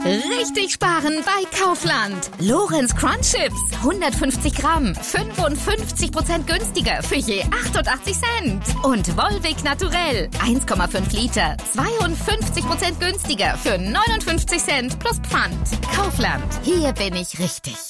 Richtig sparen bei Kaufland. Lorenz Crunch Chips, 150 Gramm, 55% günstiger für je 88 Cent. Und Volvic Naturell, 1,5 Liter, 52% günstiger für 59 Cent plus Pfand. Kaufland, hier bin ich richtig.